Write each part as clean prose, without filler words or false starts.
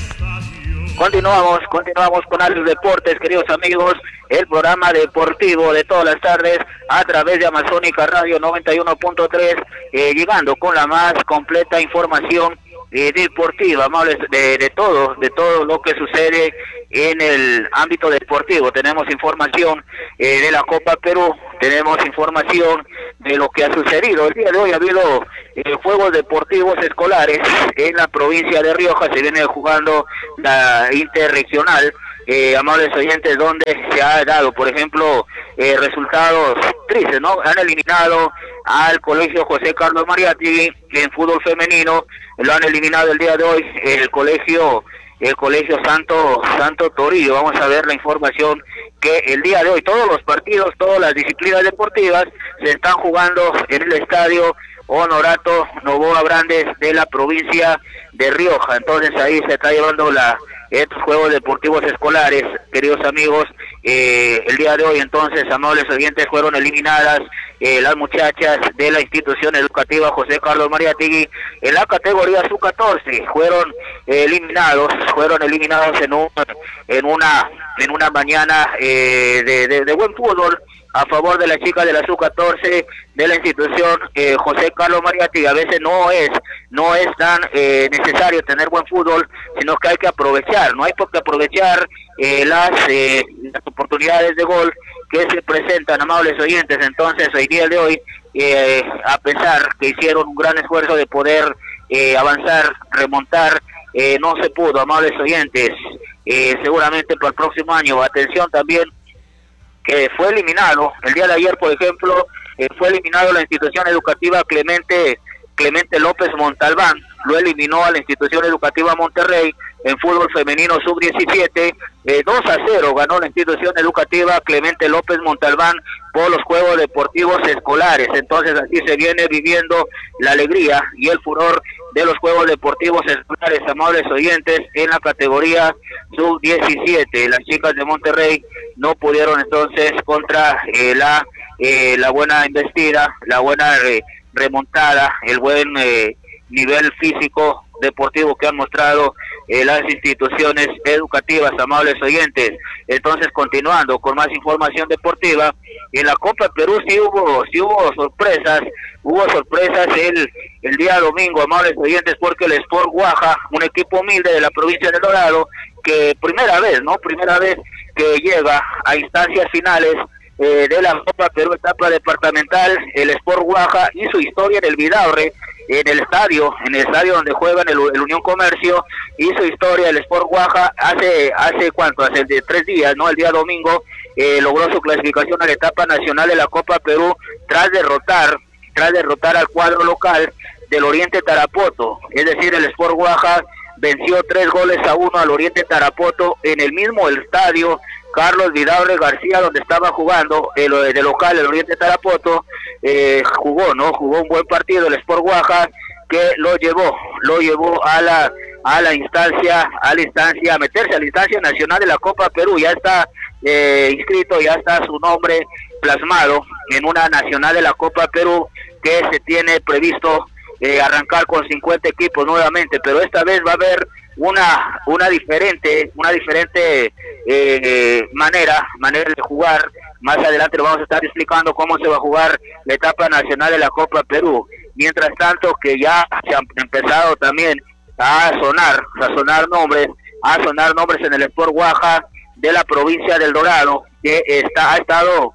Continuamos con Alex Deportes, queridos amigos, el programa deportivo de todas las tardes a través de Amazónica Radio 91.3, llegando con la más completa información deportiva, amables, de todo lo que sucede en el ámbito deportivo. Tenemos información de la Copa Perú, tenemos información de lo que ha sucedido. El día de hoy ha habido juegos deportivos escolares en la provincia de Rioja, se viene jugando la interregional, amables oyentes, donde se ha dado, por ejemplo, resultados tristes, ¿no? Han eliminado al Colegio José Carlos Mariátegui en fútbol femenino, lo han eliminado el día de hoy el colegio Santo Toribio. Vamos a ver la información que el día de hoy todos los partidos, todas las disciplinas deportivas se están jugando en el estadio Honorato Noboa Brandes de la provincia de Rioja. Entonces ahí se está llevando estos juegos deportivos escolares, queridos amigos. El día de hoy, entonces, amables oyentes, fueron eliminadas las muchachas de la institución educativa José Carlos Mariátegui en la categoría sub-14. Fueron eliminados en una mañana de buen fútbol a favor de las chicas de la sub-14 de la institución José Carlos Mariátegui. A veces no es tan necesario tener buen fútbol, sino que hay que aprovechar, no hay por qué aprovechar las oportunidades de gol que se presentan, amables oyentes. Entonces, el día de hoy, a pesar que hicieron un gran esfuerzo de poder avanzar, remontar, no se pudo, amables oyentes. Seguramente para el próximo año, atención también, que fue eliminado, el día de ayer, por ejemplo, fue eliminado la institución educativa Clemente López Montalbán, lo eliminó a la institución educativa Monterrey en fútbol femenino sub-17, 2-0 ganó la institución educativa Clemente López Montalbán por los Juegos Deportivos Escolares. Entonces así se viene viviendo la alegría y el furor de los Juegos Deportivos Escolares, amables oyentes, en la categoría sub-17. Las chicas de Monterrey no pudieron entonces contra la buena embestida, la buena remontada, el buen nivel físico deportivo que han mostrado las instituciones educativas, amables oyentes. Entonces, continuando con más información deportiva, en la Copa Perú sí hubo sorpresas el día domingo, amables oyentes, porque el Sport Guaja, un equipo humilde de la provincia de Dorado, que primera vez que llega a instancias finales de la Copa Perú etapa departamental, el Sport Guaja hizo historia en el Vidaurre, en el estadio donde juegan el Unión Comercio, hizo historia el Sport Guaja hace 3 días, ¿no? El día domingo logró su clasificación a la etapa nacional de la Copa Perú tras derrotar al cuadro local del Oriente Tarapoto. Es decir, el Sport Guaja venció 3-1 al Oriente Tarapoto en el mismo estadio Carlos Vidaurre García, donde estaba jugando de local el Oriente Tarapoto. Jugó un buen partido el Sport Guaja, que lo llevó a la instancia, a meterse a la instancia nacional de la Copa Perú. Ya está inscrito, ya está su nombre plasmado en una nacional de la Copa Perú, que se tiene previsto arrancar con 50 equipos nuevamente, pero esta vez va a haber una diferente manera de jugar. Más adelante lo vamos a estar explicando cómo se va a jugar la etapa nacional de la Copa Perú. Mientras tanto, que ya se han empezado también a sonar nombres en el Sport Guaja de la provincia del Dorado, que ha estado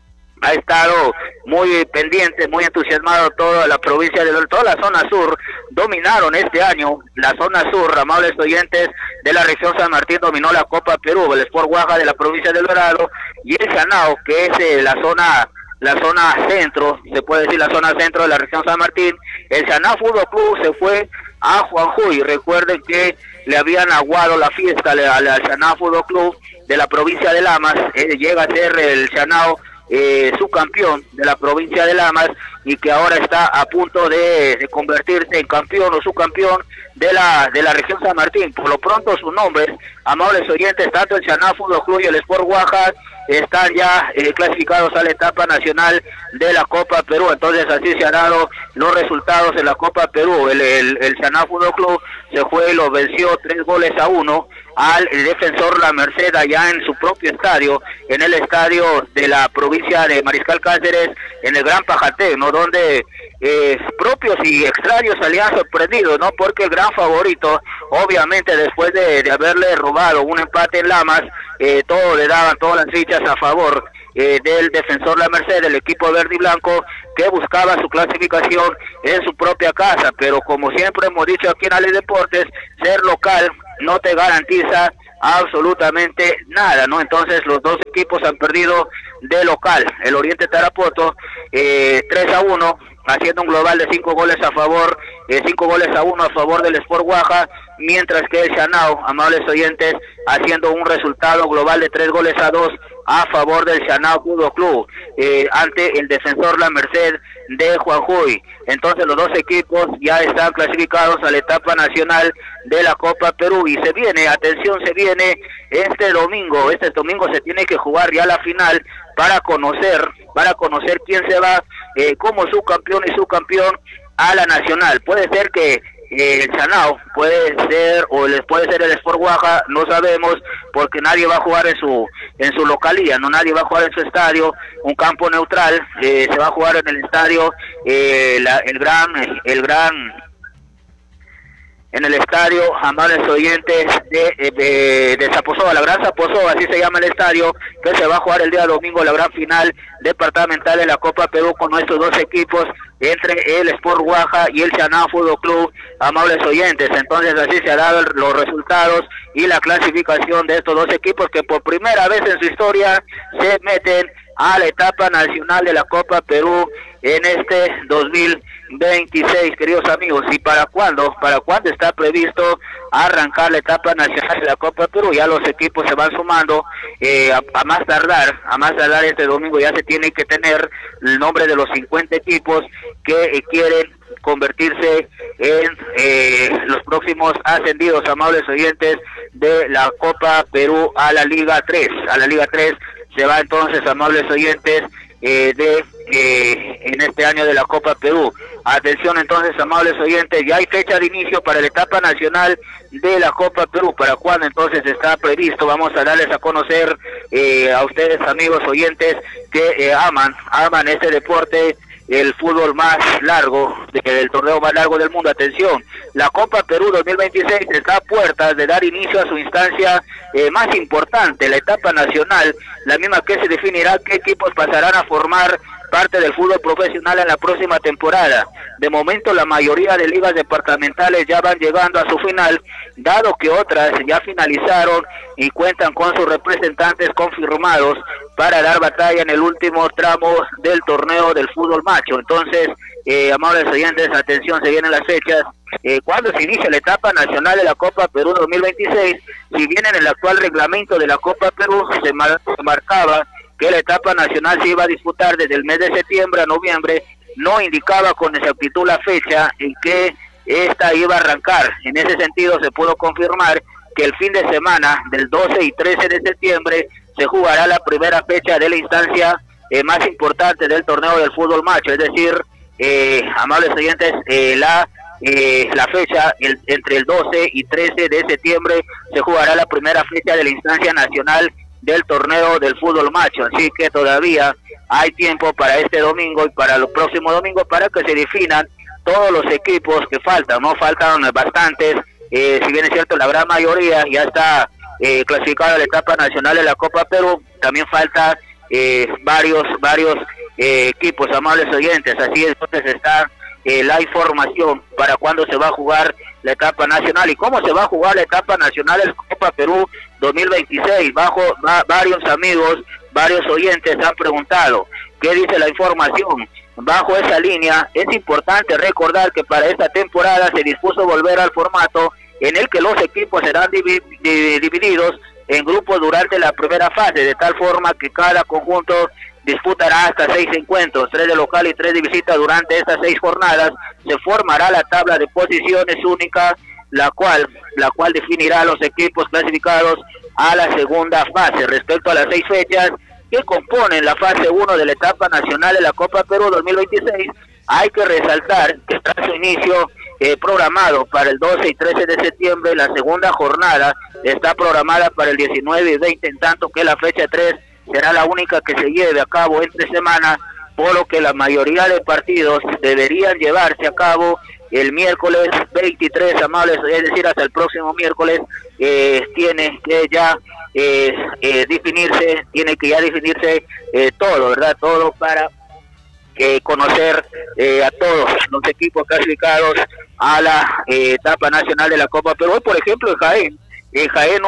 muy pendiente, muy entusiasmado toda la provincia de toda la zona sur. Dominaron este año la zona sur, amables oyentes, de la región San Martín, dominó la Copa Perú, el Sport Guaja de la provincia del Dorado, y el Sanao, que es la zona centro, se puede decir la zona centro de la región San Martín. El Sanao Fútbol Club se fue a Juanjuy. Recuerden que le habían aguado la fiesta al Sanao Fútbol Club de la provincia de Lamas. Llega a ser el Sanao subcampeón de la provincia de Lamas, y que ahora está a punto de convertirse en campeón o subcampeón de la región San Martín. Por lo pronto sus nombres, amables oyentes, tanto el Sanao Fútbol Club y el Sport Guaja, están ya clasificados a la etapa nacional de la Copa Perú. Entonces así se han dado los resultados en la Copa Perú. El Xanadu Fútbol Club se fue y lo venció 3-1 al Defensor La Merced allá en su propio estadio, en el estadio de la provincia de Mariscal Cáceres, en el Gran Pajatec, ¿no? Donde propios y extraños salían sorprendidos, ¿no? Porque el gran favorito, obviamente después de haberle robado un empate en Lamas, todo le daban todas las fichas a favor del Defensor La Merced, el equipo verde y blanco, que buscaba su clasificación en su propia casa. Pero como siempre hemos dicho aquí en Ale Deportes, ser local no te garantiza absolutamente nada, ¿no? Entonces los dos equipos han perdido de local. El Oriente Tarapoto 3-1, haciendo un global de 5 goles a favor, 5-1 a favor del Sport Guaja, mientras que el Xanadu, amables oyentes, haciendo un resultado global de 3-2 a favor del Xanadu Fútbol Club, ante el Defensor La Merced de Jujuy. Entonces los dos equipos ya están clasificados a la etapa nacional de la Copa Perú, y se viene, atención, se viene este domingo se tiene que jugar ya la final para conocer quién se va como subcampeón y subcampeón a la nacional. Puede ser que el Xanadu, puede ser, o les puede ser el Sport Guaja, no sabemos, porque nadie va a jugar en su localía, no, nadie va a jugar en su estadio, un campo neutral, se va a jugar en el estadio en el estadio, amables oyentes, de Zaposoa, la Gran Zaposoa, así se llama el estadio, que se va a jugar el día domingo la gran final departamental de la Copa Perú, con nuestros dos equipos, entre el Sport Guaja y el Xanadu Fútbol Club, amables oyentes. Entonces así se han dado los resultados y la clasificación de estos dos equipos, que por primera vez en su historia se meten a la etapa nacional de la Copa Perú en este 2026, queridos amigos. ¿Y para cuándo está previsto arrancar la etapa nacional de la Copa Perú? Ya los equipos se van sumando, a más tardar este domingo ya se tiene que tener el nombre de los 50 equipos que quieren convertirse en los próximos ascendidos, amables oyentes, de la Copa Perú a la Liga 3. Se va entonces, amables oyentes, en este año de la Copa Perú. Atención entonces, amables oyentes, ya hay fecha de inicio para la etapa nacional de la Copa Perú. ¿Para cuándo entonces está previsto? Vamos a darles a conocer a ustedes, amigos oyentes, que aman este deporte, el fútbol más largo, el torneo más largo del mundo. Atención, la Copa Perú 2026 está a puertas de dar inicio a su instancia más importante, la etapa nacional, la misma que se definirá qué equipos pasarán a formar parte del fútbol profesional en la próxima temporada. De momento la mayoría de ligas departamentales ya van llegando a su final, dado que otras ya finalizaron y cuentan con sus representantes confirmados para dar batalla en el último tramo del torneo del fútbol macho. Entonces, amables oyentes, atención, se vienen las fechas. Cuando se inicia la etapa nacional de la Copa Perú 2026, si bien en el actual reglamento de la Copa Perú se marcaba que la etapa nacional se iba a disputar desde el mes de septiembre a noviembre, no indicaba con exactitud la fecha en que esta iba a arrancar. En ese sentido se pudo confirmar que el fin de semana del 12 y 13 de septiembre se jugará la primera fecha de la instancia más importante del torneo del fútbol macho, es decir, amables oyentes, la fecha entre el 12 y 13 de septiembre se jugará la primera fecha de la instancia nacional del torneo del fútbol macho. Así que todavía hay tiempo para este domingo y para los próximos domingos para que se definan todos los equipos que faltan, ¿no? Faltan bastantes, si bien es cierto la gran mayoría ya está clasificada a la etapa nacional de la Copa Perú, también falta varios equipos, amables oyentes. Así es, entonces está la información para cuándo se va a jugar la etapa nacional y cómo se va a jugar la etapa nacional de la Copa Perú 2026. Varios amigos, varios oyentes han preguntado qué dice la información. Bajo esa línea, es importante recordar que para esta temporada se dispuso volver al formato en el que los equipos serán divididos en grupos durante la primera fase, de tal forma que cada conjunto disputará hasta 6 encuentros, 3 de local y 3 de visita. Durante estas 6 jornadas se formará la tabla de posiciones única, la cual definirá los equipos clasificados a la segunda fase. Respecto a las 6 fechas, que componen la fase 1 de la etapa nacional de la Copa Perú 2026. Hay que resaltar que tras su inicio programado para el 12 y 13 de septiembre, la segunda jornada está programada para el 19 y 20, en tanto que la fecha 3 será la única que se lleve a cabo entre semana, por lo que la mayoría de partidos deberían llevarse a cabo el miércoles 23, amables, es decir, hasta el próximo miércoles. Tiene que ya definirse todo, ¿verdad? Todo para conocer a todos los equipos clasificados a la etapa nacional de la Copa Perú. Hoy, por ejemplo, en Jaén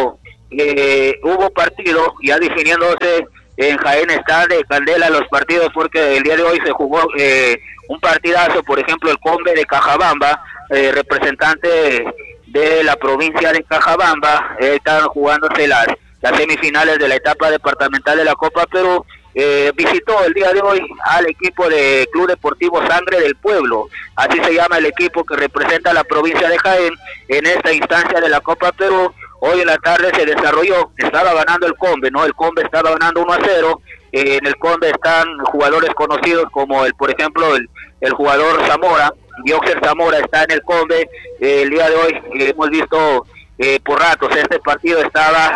hubo partidos ya definiéndose. En Jaén está de candela los partidos porque el día de hoy se jugó un partidazo, por ejemplo, el Combe de Cajabamba, representante de la provincia de Cajabamba, están jugándose las semifinales de la etapa departamental de la Copa Perú. Visitó el día de hoy al equipo de Club Deportivo Sangre del Pueblo, así se llama el equipo que representa a la provincia de Jaén en esta instancia de la Copa Perú. Hoy en la tarde se desarrolló, estaba ganando el Combe, ¿no? El Combe estaba ganando 1-0, en el Combe están jugadores conocidos como por ejemplo, el jugador Zamora, Dioxer Zamora está en el Combe. El día de hoy hemos visto por ratos, este partido estaba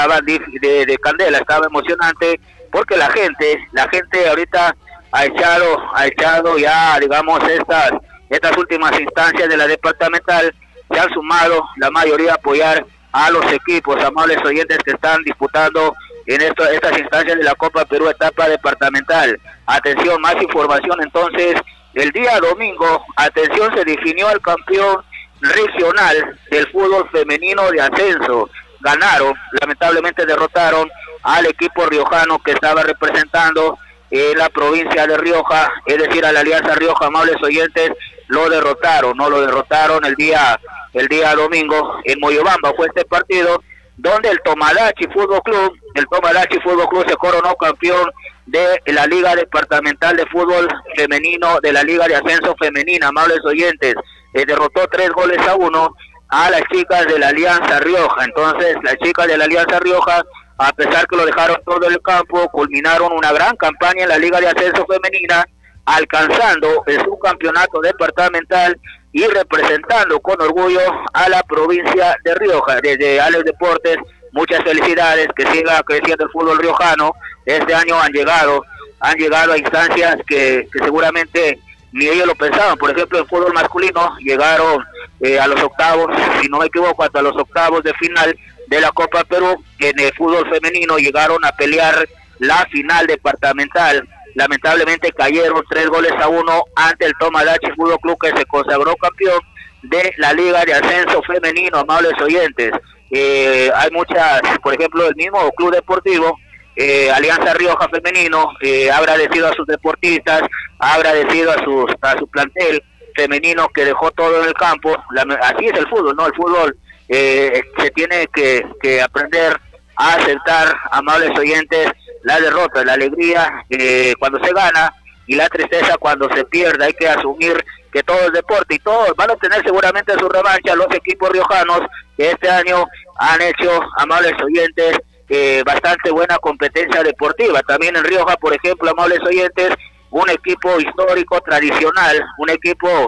de candela, estaba emocionante, porque la gente ahorita ha echado ya, digamos, estas últimas instancias de la departamental, se han sumado la mayoría a apoyar a los equipos, amables oyentes, que están disputando en estas instancias de la Copa Perú etapa departamental. Atención, más información entonces. El día domingo, atención, se definió el campeón regional del fútbol femenino de ascenso. Lamentablemente derrotaron al equipo riojano que estaba representando la provincia de Rioja, es decir, a la Alianza Rioja, amables oyentes. Lo derrotaron el día domingo en Moyobamba. Fue este partido donde el Tomayachi Fútbol Club se coronó campeón de la Liga Departamental de Fútbol Femenino, de la Liga de Ascenso Femenina, amables oyentes. Derrotó 3-1 a las chicas de la Alianza Rioja. Entonces, las chicas de la Alianza Rioja, a pesar que lo dejaron todo el campo, culminaron una gran campaña en la Liga de Ascenso Femenina, alcanzando el subcampeonato departamental y representando con orgullo a la provincia de Rioja. Desde Alex Deportes, muchas felicidades, que siga creciendo el fútbol riojano. Este año han llegado a instancias que seguramente ni ellos lo pensaban. Por ejemplo, en fútbol masculino llegaron a los octavos, si no me equivoco, hasta los octavos de final de la Copa Perú. En el fútbol femenino llegaron a pelear la final departamental. Lamentablemente cayeron 3-1 ante el Tomayachi Fútbol Club, que se consagró campeón de la Liga de Ascenso Femenino, amables oyentes. Hay muchas, por ejemplo, el mismo Club Deportivo Alianza Rioja Femenino ha agradecido a sus deportistas, ha agradecido a su plantel femenino que dejó todo en el campo. Así es el fútbol, ¿no? El fútbol se tiene que aprender a aceptar, amables oyentes, la derrota, la alegría cuando se gana y la tristeza cuando se pierde. Hay que asumir que todo es deporte y todos van a obtener seguramente su revancha los equipos riojanos que este año han hecho, amables oyentes, bastante buena competencia deportiva. También en Rioja, por ejemplo, amables oyentes, un equipo histórico, tradicional, un equipo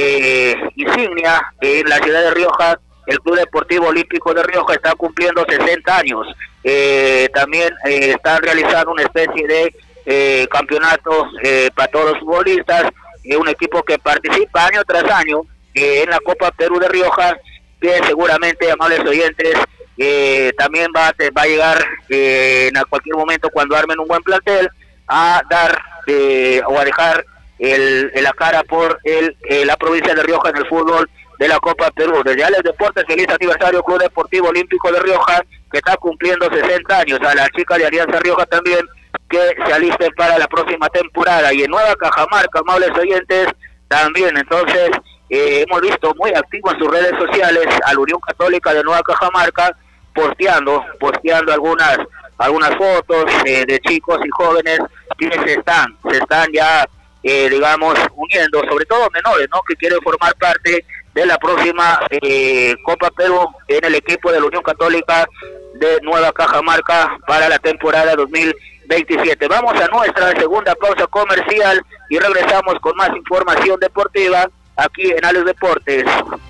insignia en la ciudad de Rioja. El Club Deportivo Olímpico de Rioja está cumpliendo 60 años. También están realizando una especie de campeonatos para todos los futbolistas. Un equipo que participa año tras año en la Copa Perú de Rioja, que seguramente, amables oyentes, también va a llegar en cualquier momento, cuando armen un buen plantel, a dar o a dejar la cara por la provincia de Rioja en el fútbol de la Copa Perú. Desde Alex Deportes, feliz aniversario Club Deportivo Olímpico de Rioja, que está cumpliendo 60 años. A las chicas de Alianza Rioja también, que se alisten para la próxima temporada. Y en Nueva Cajamarca, amables oyentes, también. Entonces, hemos visto muy activo en sus redes sociales a la Unión Católica de Nueva Cajamarca, posteando algunas fotos de chicos y jóvenes que se están ya digamos uniendo, sobre todo menores, ¿no?, que quieren formar parte de la próxima Copa Perú en el equipo de la Unión Católica de Nueva Cajamarca para la temporada 2019. 27. Vamos a nuestra segunda pausa comercial y regresamos con más información deportiva aquí en Alex Deportes.